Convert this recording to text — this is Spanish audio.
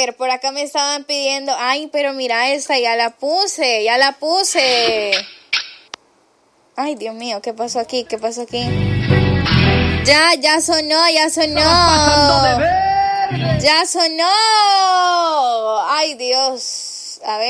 ver, por acá me estaban pidiendo. Ay, pero mira esta, ya la puse. Ay, Dios mío, ¿qué pasó aquí? Ya sonó. Ya sonó. Ay, Dios.